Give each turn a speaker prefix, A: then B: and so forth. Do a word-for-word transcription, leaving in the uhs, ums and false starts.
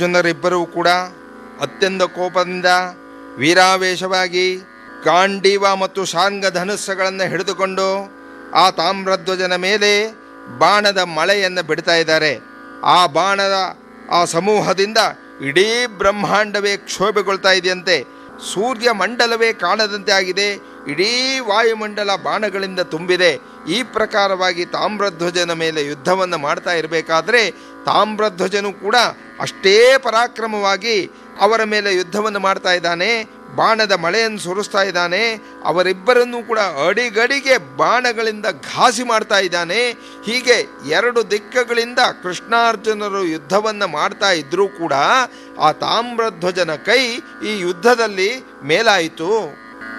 A: ಜನರಿಬ್ಬರೂ ಕೂಡ ಅತ್ಯಂತ ಕೋಪದಿಂದ ವೀರಾವೇಶವಾಗಿ ಗಾಂಡೀವ ಮತ್ತು ಶಾರ್ಂಗ ಧನುಸ್ಸುಗಳನ್ನು ಹಿಡಿದುಕೊಂಡು ಆ ತಾಮ್ರಧ್ವಜನ ಮೇಲೆ ಬಾಣದ ಮಳೆಯನ್ನು ಬಿಡ್ತಾ ಇದ್ದಾರೆ. ಆ ಬಾಣದ ಆ ಸಮೂಹದಿಂದ ಇಡೀ ಬ್ರಹ್ಮಾಂಡವೇ ಕ್ಷೋಭೆಗೊಳ್ತಾ ಇದೆಯಂತೆ. ಸೂರ್ಯ ಮಂಡಲವೇ ಕಾಣದಂತೆ ಆಗಿದೆ. ಇಡೀ ವಾಯುಮಂಡಲ ಬಾಣಗಳಿಂದ ತುಂಬಿದೆ. ಈ ಪ್ರಕಾರವಾಗಿ ತಾಮ್ರಧ್ವಜನ ಮೇಲೆ ಯುದ್ಧವನ್ನು ಮಾಡ್ತಾ ಇರಬೇಕಾದ್ರೆ ತಾಮ್ರಧ್ವಜನು ಕೂಡ ಅಷ್ಟೇ ಪರಾಕ್ರಮವಾಗಿ ಅವರ ಮೇಲೆ ಯುದ್ಧವನ್ನು ಮಾಡ್ತಾ ಇದ್ದಾನೆ. ಬಾಣದ ಮಳೆಯನ್ನು ಸುರಿಸ್ತಾ ಇದ್ದಾನೆ. ಅವರಿಬ್ಬರನ್ನೂ ಕೂಡ ಅಡಿಗಡಿಗೆ ಬಾಣಗಳಿಂದ ಘಾಸಿ ಮಾಡ್ತಾ ಇದ್ದಾನೆ. ಹೀಗೆ ಎರಡು ದಿಕ್ಕುಗಳಿಂದ ಕೃಷ್ಣಾರ್ಜುನರು ಯುದ್ಧವನ್ನು ಮಾಡ್ತಾ ಇದ್ರೂ ಕೂಡ ಆ ತಾಮ್ರಧ್ವಜನ ಕೈ ಈ ಯುದ್ಧದಲ್ಲಿ ಮೇಲಾಯಿತು.